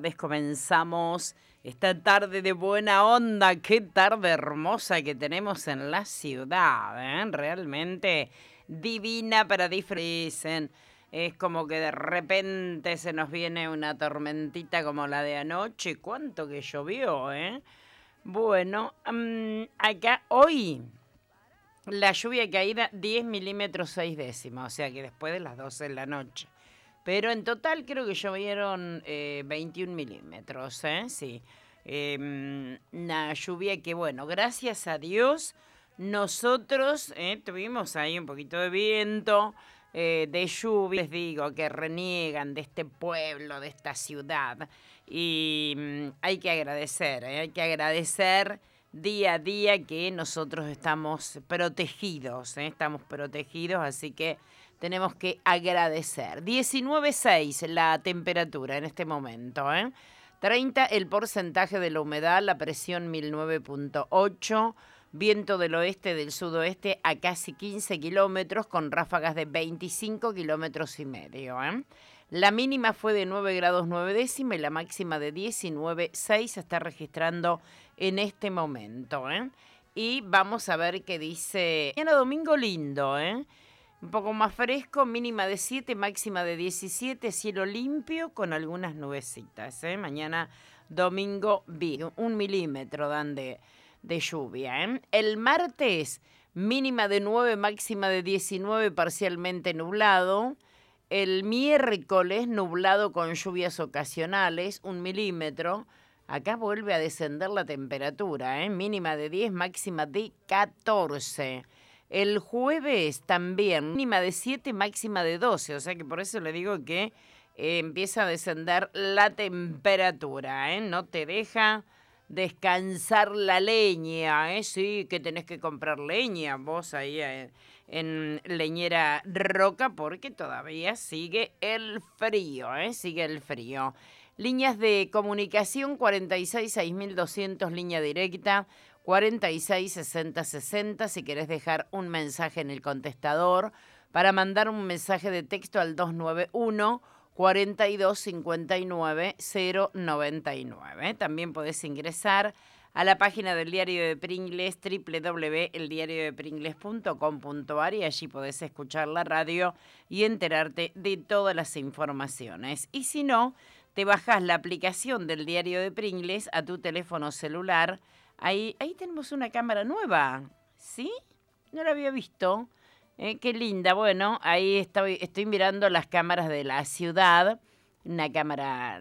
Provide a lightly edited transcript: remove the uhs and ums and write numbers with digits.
tardes comenzamos esta tarde de buena onda. Qué tarde hermosa que tenemos en la ciudad, ¿eh? Realmente divina para disfrutar. Es como que de repente se nos viene una tormentita como la de anoche. ¿Cuánto que llovió, eh? Bueno, acá hoy la lluvia caída 10 milímetros 6 décimas, o sea que después de las 12 de la noche. Pero en total creo que llovieron 21 milímetros, ¿eh? Sí. Una lluvia que, bueno, gracias a Dios, nosotros tuvimos ahí un poquito de viento, de lluvia, les digo, que reniegan de este pueblo, de esta ciudad. Y hay que agradecer, hay que agradecer día a día que nosotros estamos protegidos, estamos protegidos, así que tenemos que agradecer. 19,6 la temperatura en este momento, 30 el porcentaje de la humedad, la presión 1009,8, viento del oeste, del sudoeste a casi 15 kilómetros con ráfagas de 25 kilómetros y medio, La mínima fue de 9 grados 9 décimas y la máxima de 19,6 se está registrando en este momento, Y vamos a ver qué dice. Mañana domingo lindo, un poco más fresco, mínima de 7, máxima de 17, cielo limpio con algunas nubecitas, Mañana domingo, 1 milímetro dan de lluvia, El martes, mínima de 9, máxima de 19, parcialmente nublado. El miércoles, nublado con lluvias ocasionales, 1 milímetro. Acá vuelve a descender la temperatura, mínima de 10, máxima de 14. El jueves también, mínima de 7, máxima de 12. O sea que por eso le digo que empieza a descender la temperatura, No te deja descansar la leña, Sí, que tenés que comprar leña vos ahí en Leñera Roca porque todavía sigue el frío, Sigue el frío. Líneas de comunicación 466200, línea directa, 466060, si querés dejar un mensaje en el contestador, para mandar un mensaje de texto al 291 4259 099. También podés ingresar a la página del Diario de Pringles, www.eldiariodepringles.com.ar, y allí podés escuchar la radio y enterarte de todas las informaciones. Y si no, te bajás la aplicación del Diario de Pringles a tu teléfono celular. Ahí tenemos una cámara nueva, ¿sí? No la había visto. Qué linda. Bueno, ahí estoy mirando las cámaras de la ciudad. Una cámara